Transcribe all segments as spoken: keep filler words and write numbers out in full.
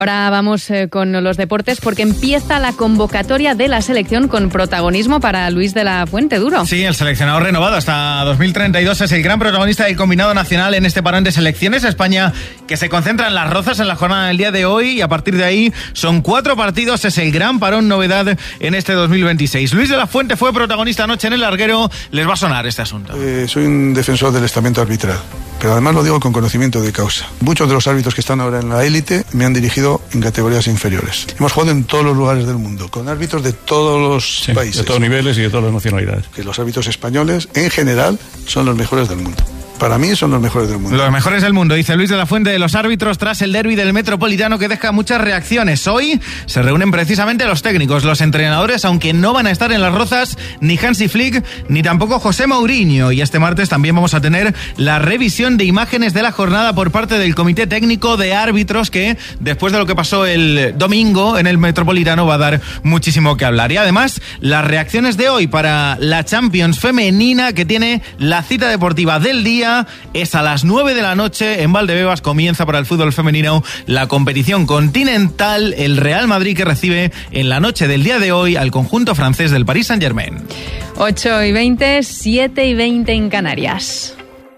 Ahora vamos eh, con los deportes porque empieza la convocatoria de la selección con protagonismo para Luis de la Fuente Duro. Sí, el seleccionador renovado hasta dos mil treinta y dos es el gran protagonista del combinado nacional en este parón de selecciones. España que se concentra en las Rozas en la jornada del día de hoy y a partir de ahí son cuatro partidos. Es el gran parón novedad en este dos mil veintiséis. Luis de la Fuente fue protagonista anoche en el larguero. Les va a sonar este asunto. Eh, soy un defensor del estamento arbitral, pero además lo digo con conocimiento de causa. Muchos de los árbitros que están ahora en la élite me han dirigido en categorías inferiores. Hemos jugado en todos los lugares del mundo, con árbitros de todos los sí, países. De todos niveles y de todas las nacionalidades. Que los árbitros españoles, en general, son los mejores del mundo. Para mí son los mejores del mundo. Los mejores del mundo, dice Luis de la Fuente de los árbitros tras el derbi del Metropolitano que deja muchas reacciones. Hoy se reúnen precisamente los técnicos, los entrenadores, aunque no van a estar en las Rozas ni Hansi Flick ni tampoco José Mourinho. Y este martes también vamos a tener la revisión de imágenes de la jornada por parte del Comité Técnico de Árbitros que, después de lo que pasó el domingo en el Metropolitano, va a dar muchísimo que hablar. Y además, las reacciones de hoy para la Champions femenina que tiene la cita deportiva del día. Es a las nueve de la noche en Valdebebas. Comienza para el fútbol femenino la competición continental. El Real Madrid que recibe en la noche del día de hoy al conjunto francés del Paris Saint-Germain. ocho y veinte, siete y veinte en Canarias.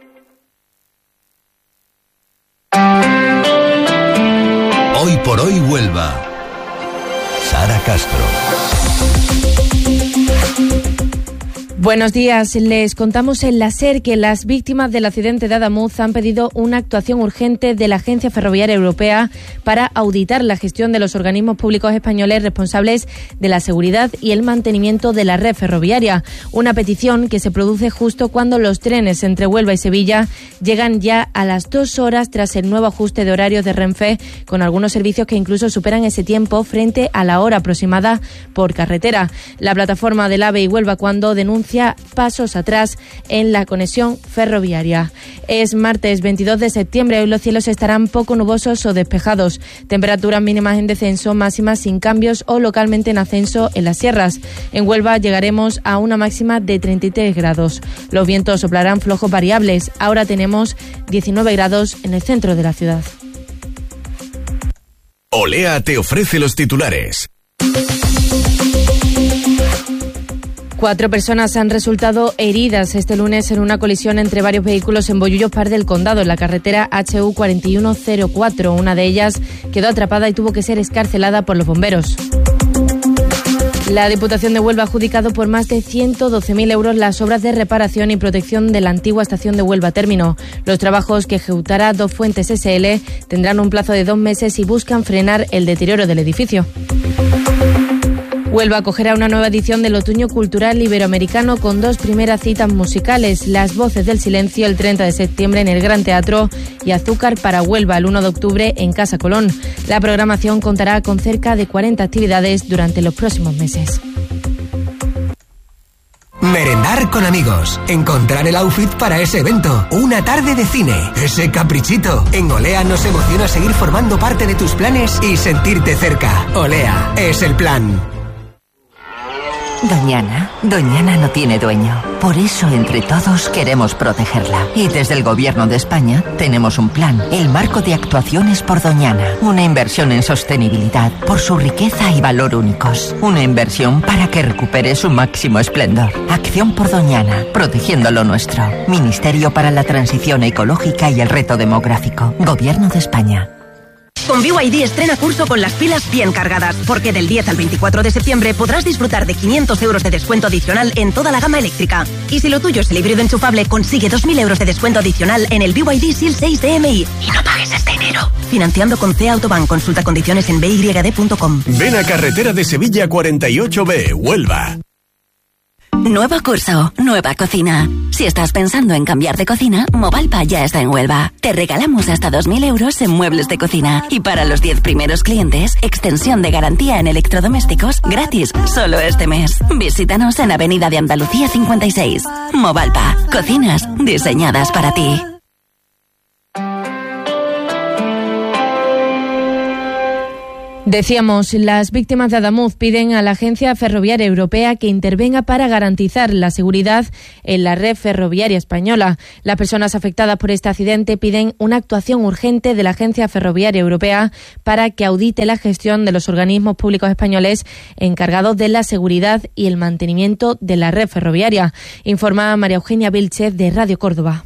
Hoy por hoy Huelva. Sara Castro. Buenos días. Les contamos en la SER que las víctimas del accidente de Adamuz han pedido una actuación urgente de la Agencia Ferroviaria Europea para auditar la gestión de los organismos públicos españoles responsables de la seguridad y el mantenimiento de la red ferroviaria. Una petición que se produce justo cuando los trenes entre Huelva y Sevilla llegan ya a las dos horas tras el nuevo ajuste de horarios de Renfe, con algunos servicios que incluso superan ese tiempo frente a la hora aproximada por carretera. La plataforma del AVE y Huelva Cuando denuncia pasos atrás en la conexión ferroviaria. Es martes veintidós de septiembre. Hoy los cielos estarán poco nubosos o despejados. Temperaturas mínimas en descenso, máximas sin cambios o localmente en ascenso en las sierras. En Huelva llegaremos a una máxima de treinta y tres grados. Los vientos soplarán flojos variables. Ahora tenemos diecinueve grados en el centro de la ciudad. Olea te ofrece los titulares. Cuatro personas han resultado heridas este lunes en una colisión entre varios vehículos en Bollullos Par del Condado, en la carretera H U cuatro uno cero cuatro. Una de ellas quedó atrapada y tuvo que ser excarcelada por los bomberos. La Diputación de Huelva ha adjudicado por más de ciento doce mil euros las obras de reparación y protección de la antigua estación de Huelva Término. Los trabajos que ejecutará Dos Fuentes S L tendrán un plazo de dos meses y buscan frenar el deterioro del edificio. Huelva acogerá una nueva edición del Otoño Cultural Iberoamericano con dos primeras citas musicales, Las Voces del Silencio el treinta de septiembre en el Gran Teatro y Azúcar para Huelva el uno de octubre en Casa Colón. La programación contará con cerca de cuarenta actividades durante los próximos meses. Merendar con amigos, encontrar el outfit para ese evento, una tarde de cine, ese caprichito. En Olea nos emociona seguir formando parte de tus planes y sentirte cerca. Olea es el plan. Doñana, Doñana no tiene dueño. Por eso, entre todos, queremos protegerla. Y desde el Gobierno de España tenemos un plan, el Marco de Actuaciones por Doñana. Una inversión en sostenibilidad por su riqueza y valor únicos. Una inversión para que recupere su máximo esplendor. Acción por Doñana, protegiendo lo nuestro. Ministerio para la Transición Ecológica y el Reto Demográfico. Gobierno de España. Con B Y D estrena curso con las pilas bien cargadas, porque del diez al veinticuatro de septiembre podrás disfrutar de quinientos euros de descuento adicional en toda la gama eléctrica. Y si lo tuyo es el híbrido enchufable, consigue dos mil euros de descuento adicional en el B Y D S I L seis D M I. Y no pagues este enero. Financiando con C Autobank. Consulta condiciones en b y d punto com. Ven a Carretera de Sevilla cuarenta y ocho B, Huelva. Nuevo curso, nueva cocina. Si estás pensando en cambiar de cocina, Movalpa ya está en Huelva. Te regalamos hasta dos mil euros en muebles de cocina. Y para los diez primeros clientes, extensión de garantía en electrodomésticos gratis, solo este mes. Visítanos en Avenida de Andalucía cincuenta y seis. Movalpa, cocinas diseñadas para ti. Decíamos, las víctimas de Adamuz piden a la Agencia Ferroviaria Europea que intervenga para garantizar la seguridad en la red ferroviaria española. Las personas afectadas por este accidente piden una actuación urgente de la Agencia Ferroviaria Europea para que audite la gestión de los organismos públicos españoles encargados de la seguridad y el mantenimiento de la red ferroviaria. Informa María Eugenia Vilchez de Radio Córdoba.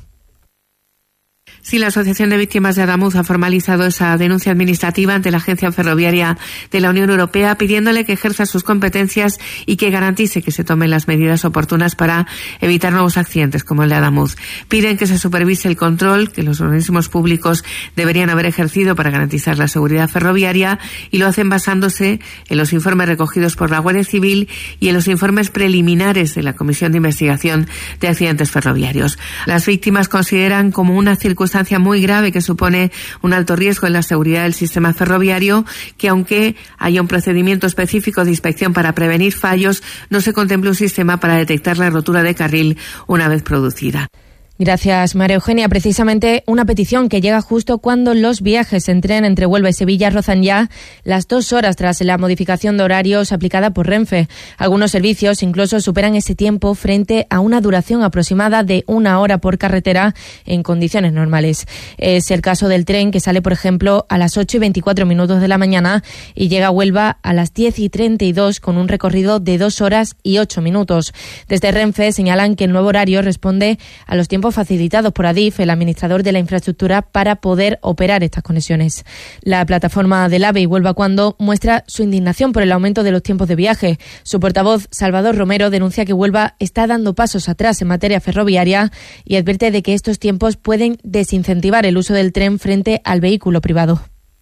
Sí, la Asociación de Víctimas de Adamuz ha formalizado esa denuncia administrativa ante la Agencia Ferroviaria de la Unión Europea, pidiéndole que ejerza sus competencias y que garantice que se tomen las medidas oportunas para evitar nuevos accidentes como el de Adamuz. Piden que se supervise el control que los organismos públicos deberían haber ejercido para garantizar la seguridad ferroviaria, y lo hacen basándose en los informes recogidos por la Guardia Civil y en los informes preliminares de la Comisión de Investigación de Accidentes Ferroviarios. Las víctimas consideran como una circunstancia muy grave que supone un alto riesgo en la seguridad del sistema ferroviario, que aunque haya un procedimiento específico de inspección para prevenir fallos, no se contempla un sistema para detectar la rotura de carril una vez producida. Gracias, María Eugenia. Precisamente una petición que llega justo cuando los viajes en tren entre Huelva y Sevilla rozan ya las dos horas tras la modificación de horarios aplicada por Renfe. Algunos servicios incluso superan ese tiempo frente a una duración aproximada de una hora por carretera en condiciones normales. Es el caso del tren que sale, por ejemplo, a las ocho y veinticuatro minutos de la mañana y llega a Huelva a las diez y treinta y dos con un recorrido de dos horas y ocho minutos. Desde Renfe señalan que el nuevo horario responde a los tiempos facilitados por Adif, el administrador de la infraestructura, para poder operar estas conexiones. La plataforma del AVE y Huelva Cuando muestra su indignación por el aumento de los tiempos de viaje. Su portavoz, Salvador Romero, denuncia que Huelva está dando pasos atrás en materia ferroviaria y advierte de que estos tiempos pueden desincentivar el uso del tren frente al vehículo privado.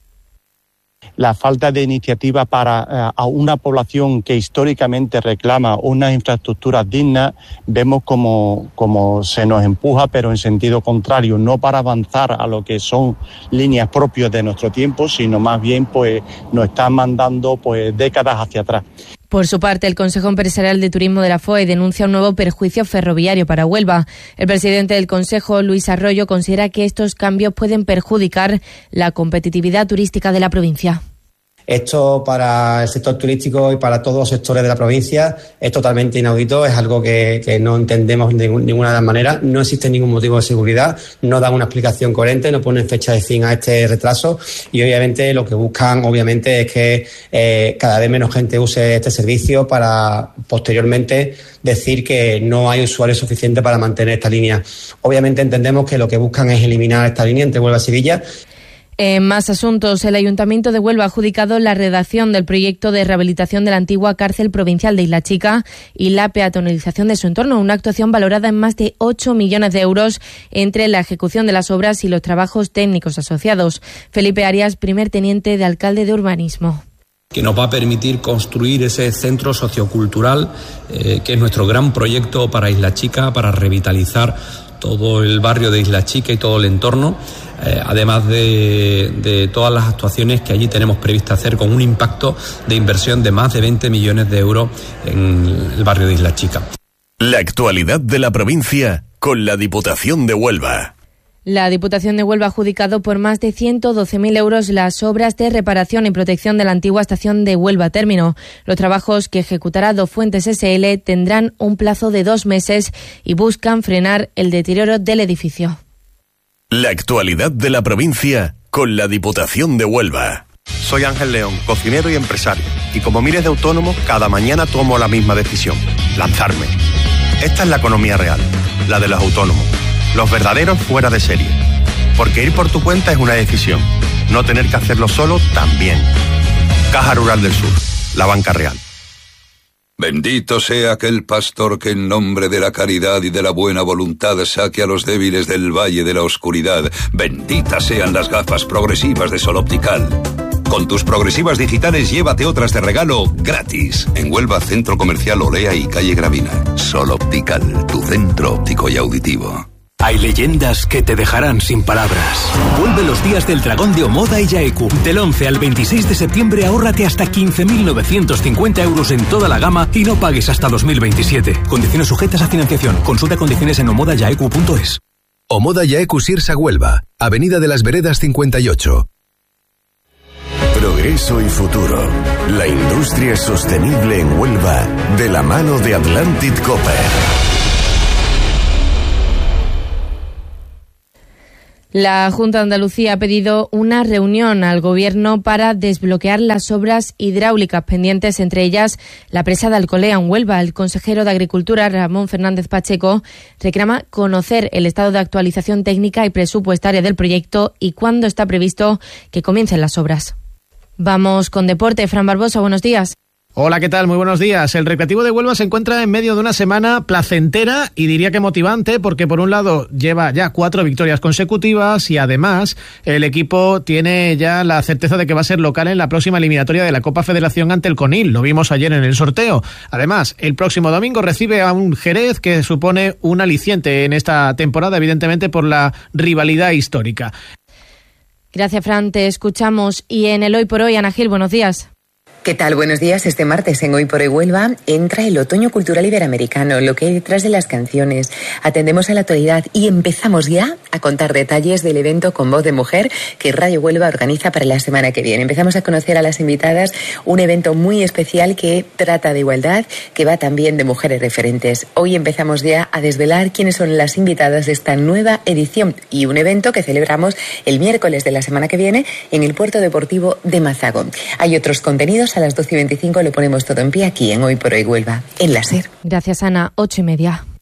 La falta de iniciativa para uh, a una población que históricamente reclama unas infraestructuras dignas, vemos como, como se nos empuja, pero en sentido contrario, no para avanzar a lo que son líneas propias de nuestro tiempo, sino más bien pues nos están mandando pues décadas hacia atrás. Por su parte, el Consejo Empresarial de Turismo de la F O E denuncia un nuevo perjuicio ferroviario para Huelva. El presidente del Consejo, Luis Arroyo, considera que estos cambios pueden perjudicar la competitividad turística de la provincia. Esto para el sector turístico y para todos los sectores de la provincia es totalmente inaudito, es algo que, que no entendemos de ninguna de las maneras. No existe ningún motivo de seguridad, no dan una explicación coherente, no ponen fecha de fin a este retraso y obviamente lo que buscan obviamente es que eh, cada vez menos gente use este servicio para posteriormente decir que no hay usuarios suficientes para mantener esta línea. Obviamente entendemos que lo que buscan es eliminar esta línea entre Huelva y Sevilla. En más asuntos, el Ayuntamiento de Huelva ha adjudicado la redacción del proyecto de rehabilitación de la antigua cárcel provincial de Isla Chica y la peatonalización de su entorno, una actuación valorada en más de ocho millones de euros entre la ejecución de las obras y los trabajos técnicos asociados. Felipe Arias, primer teniente de alcalde de urbanismo. Que nos va a permitir construir ese centro sociocultural, eh, que es nuestro gran proyecto para Isla Chica, para revitalizar todo el barrio de Isla Chica y todo el entorno, eh, además de, de todas las actuaciones que allí tenemos previsto hacer con un impacto de inversión de más de veinte millones de euros en el barrio de Isla Chica. La actualidad de la provincia con la Diputación de Huelva. La Diputación de Huelva ha adjudicado por más de ciento doce mil euros las obras de reparación y protección de la antigua estación de Huelva Término. Los trabajos que ejecutará Dos Fuentes ese ele tendrán un plazo de dos meses y buscan frenar el deterioro del edificio. La actualidad de la provincia con la Diputación de Huelva. Soy Ángel León, cocinero y empresario, y como miles de autónomos, cada mañana tomo la misma decisión: lanzarme. Esta es la economía real, la de los autónomos. Los verdaderos fuera de serie. Porque ir por tu cuenta es una decisión. No tener que hacerlo solo también. Caja Rural del Sur, la banca real. Bendito sea aquel pastor que en nombre de la caridad y de la buena voluntad saque a los débiles del valle de la oscuridad. Benditas sean las gafas progresivas de Sol Optical. Con tus progresivas digitales llévate otras de regalo gratis. En Huelva, Centro Comercial Olea y Calle Gravina. Sol Optical, tu centro óptico y auditivo. Hay leyendas que te dejarán sin palabras. Vuelve los días del dragón de Omoda y Yaeku. Del once al veintiséis de septiembre ahórrate hasta quince mil novecientos cincuenta euros en toda la gama y no pagues hasta dos mil veintisiete. Condiciones sujetas a financiación. Consulta condiciones en omoda yaeku punto es. Omoda Yaeku Sirsa Huelva, Avenida de las Veredas cincuenta y ocho. Progreso y futuro. La industria sostenible en Huelva, de la mano de Atlantic Copper. La Junta de Andalucía ha pedido una reunión al Gobierno para desbloquear las obras hidráulicas pendientes, entre ellas la presa de Alcolea en Huelva. El consejero de Agricultura, Ramón Fernández Pacheco, reclama conocer el estado de actualización técnica y presupuestaria del proyecto y cuándo está previsto que comiencen las obras. Vamos con deporte. Fran Barbosa, buenos días. Hola, ¿qué tal? Muy buenos días. El Recreativo de Huelva se encuentra en medio de una semana placentera y diría que motivante, porque por un lado lleva ya cuatro victorias consecutivas y además el equipo tiene ya la certeza de que va a ser local en la próxima eliminatoria de la Copa Federación ante el Conil. Lo vimos ayer en el sorteo. Además, el próximo domingo recibe a un Jerez que supone un aliciente en esta temporada, evidentemente por la rivalidad histórica. Gracias, Fran. Te escuchamos. Y en el Hoy por Hoy, Ana Gil, buenos días. ¿Qué tal? Buenos días. Este martes en Hoy por Hoy Huelva entra el Otoño Cultural Iberoamericano, lo que hay detrás de las canciones. Atendemos a la actualidad y empezamos ya a contar detalles del evento con voz de mujer que Radio Huelva organiza para la semana que viene. Empezamos a conocer a las invitadas, un evento muy especial que trata de igualdad, que va también de mujeres referentes. Hoy empezamos ya a desvelar quiénes son las invitadas de esta nueva edición y un evento que celebramos el miércoles de la semana que viene en el Puerto Deportivo de Mazagón. Hay otros contenidos. A las doce y veinticinco lo ponemos todo en pie aquí en Hoy por Hoy Huelva, en la SER. Gracias, Ana. Ocho y media.